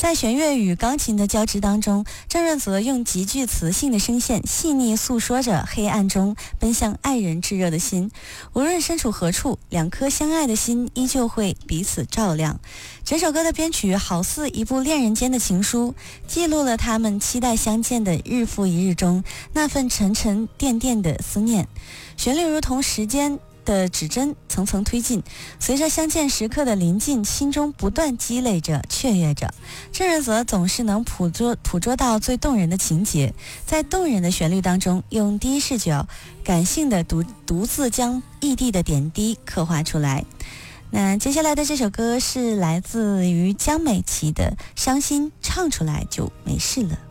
在弦乐与钢琴的交织当中，郑润泽用极具磁性的声线细腻诉说着黑暗中奔向爱人炙热的心。无论身处何处，两颗相爱的心依旧会彼此照亮。整首歌的编曲好似一部恋人间的情书，记录了他们期待相见的日复一日中那份沉沉甸甸的思念。旋律如同时间的指针层层推进，随着相见时刻的临近，心中不断积累着雀跃着。郑润泽总是能捕捉到最动人的情节，在动人的旋律当中，用第一视角感性的独自将异地的点滴刻画出来。那接下来的这首歌是来自于江美琪的《伤心唱出来就没事了》。